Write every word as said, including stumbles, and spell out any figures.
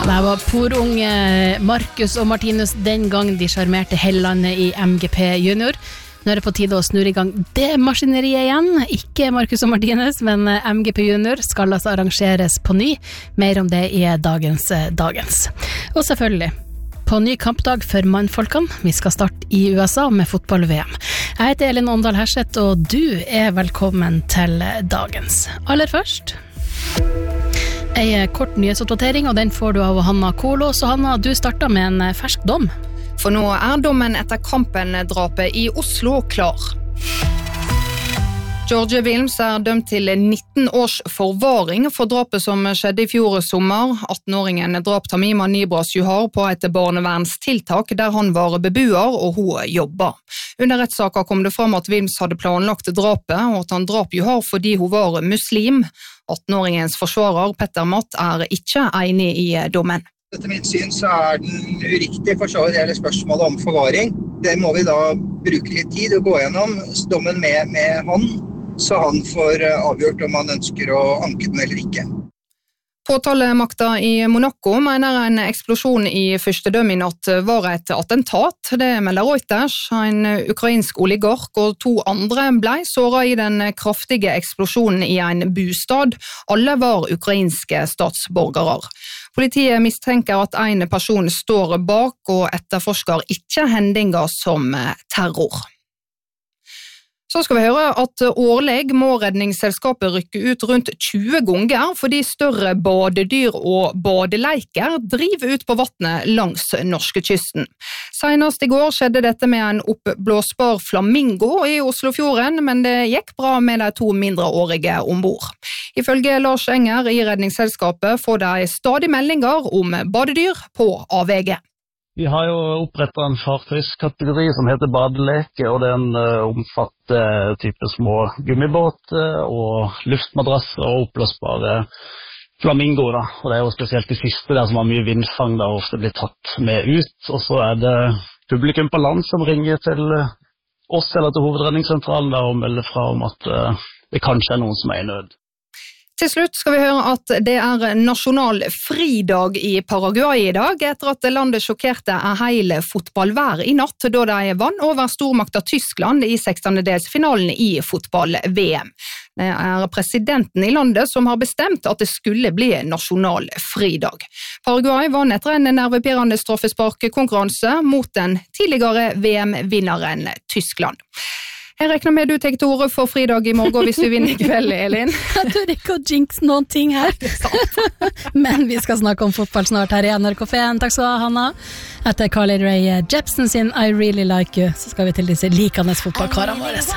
Det var porunge Marcus og Martinus den gang de charmerte Hellandet i M G P Junior. Nå er det på tide å snurre i gang det maskineriet igjen. Ikke Marcus og Martinus, men M G P Junior skal altså arrangeres på ny. Mer om det i dagens dagens. Og selvfølgelig, på ny kampdag for mannfolkene. Vi skal starte i U S A med fotball-V M. Jeg heter Elin Åndal Herseth, og du er velkommen til dagens. Aller først en kort nyhetsoppdatering, og den får du av Hanna Kolo. Så Hanna, du startet med en fersk dom. For nå er dommen etter Kampen-drapet i Oslo klar. George Wilms er dømt til nitten års forvaring for drapet som skjedde i fjor sommer. atten-åringen drap Tamima Nibras Juhar på et barnevernstiltak der han var bebuer og hun jobba. Under rettssaka kom det fram at Wilms hadde planlagt drapet, og at han drap Juhar fordi hun var muslim. atten-åringens forsvarer Petter Matt er ikke enig i dommen. Etter mitt syn så er den uriktig for så vidt hele spørsmålet om forvaring. Det må vi da bruke litt tid og gå gjennom dommen med, med han, så han får avgjort om han ønsker å anke den eller ikke. Påtalemakta i Monaco mener en eksplosjon i fyrstedømme i natt var et attentat. Det melder Reuters. En ukrainsk oligark og to andre ble såret i den kraftige eksplosjonen i en bostad. Alle var ukrainske statsborgere. Politiet mistenker at en person står bak og etterforsker ikke hendinga som terror. Så skal vi høre at årlig må redningsselskapet rykke ut rundt tjue ganger fordi større badedyr og badeleiker driver ut på vattnet langs norskekysten. Senest i går skjedde dette med en oppblåsbar flamingo i Oslofjorden, men det gikk bra med de to mindreårige ombord. Ifølge Lars Enger i redningsselskapet får de stadig meldinger om badedyr på avveie. Vi har jo opprettet en fartøyskategori som heter badeleke, og den uh, omfatter type små gummibåter og luftmadrasser og oppblåsbare flamingoer. Og det er jo spesielt de siste der som har mye vindfang da ofte blir tatt med ut. Og så er det publikum på land som ringer til oss eller til hovedredningssentralen da, og melder fra om at uh, det kanskje er noen som er i nød. Til slutt skal vi høre at det er nasjonal fridag i Paraguay i dag, etter at landet sjokkerte en hel fotballvær i natt, da de vant over stormakta Tyskland i sekstendedelsfinalen i fotball-V M. Det er presidenten i landet som har bestemt at det skulle bli nasjonal fridag. Paraguay vant etter en nervepirrende straffesparkkonkurranse mot den tidligere V M-vinneren Tyskland. Jeg regner med du tar til orde for fridag i morgen hvis vi vinner i kveld, Elin. Jeg tør ikke å jinx noen ting her. Men vi skal snakke om fotball snart her i N R K F en. Takk skal du ha, Hanna. Etter Carly Rae Jepsen sin I Really Like You, så skal vi til disse likende fotballkarene våre.